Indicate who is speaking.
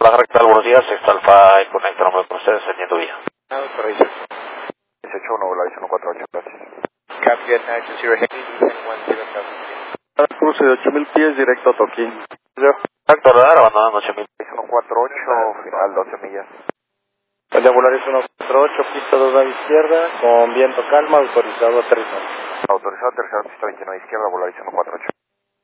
Speaker 1: Baja Rectal, buenos días, Sexta Alfa y Connect, nombre con ustedes, encendiendo vía.
Speaker 2: Correcto.
Speaker 3: 181, Volaris 148, gracias.
Speaker 2: Copy at 920 Heavy, descend 10
Speaker 3: Cruce de 8000 pies directo a Toquín.
Speaker 1: Exacto, radar, abandonando 8000.
Speaker 3: 148, final 12 millas.
Speaker 2: El de Volaris 148, pista 2 a la izquierda, con viento calma, autorizado a aterrizar.
Speaker 3: Autorizado, tercera pista 29 izquierda, Volaris 148.